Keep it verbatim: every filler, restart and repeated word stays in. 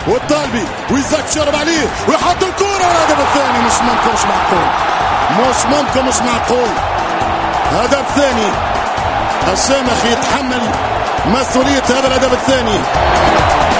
والطالبي ويزاك شرب عليه ويحط الكرة. الهدف الثاني مش ممكن، مش معقول، مش ممكن، مش معقول. هدف ثاني، الشامخ يتحمل مسؤولية هذا الهدف الثاني.